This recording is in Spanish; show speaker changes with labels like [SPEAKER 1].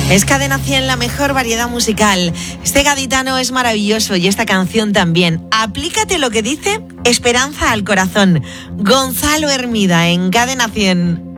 [SPEAKER 1] Es Cadena 100, la mejor variedad musical. Este gaditano es maravilloso y esta canción también. Aplícate lo que dice Esperanza al corazón. Gonzalo Hermida en Cadena 100.